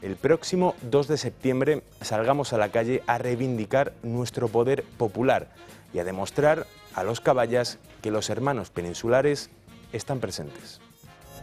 el próximo 2 de septiembre salgamos a la calle a reivindicar nuestro poder popular y a demostrar a los caballas que los hermanos peninsulares están presentes.